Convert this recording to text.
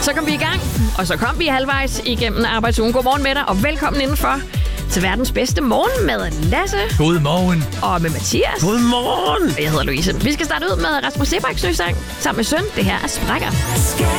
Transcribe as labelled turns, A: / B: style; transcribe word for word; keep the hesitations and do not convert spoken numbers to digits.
A: Så kom vi i gang, og så kom vi halvvejs igennem arbejdsugen. Godmorgen med dig, og velkommen indenfor til verdens bedste morgen med Lasse.
B: Godmorgen.
A: Og med Mathias.
B: Godmorgen.
A: Jeg hedder Louise. Vi skal starte ud med Rasmus Sebaks nye sang sammen med Søn. Det her er Sprækker.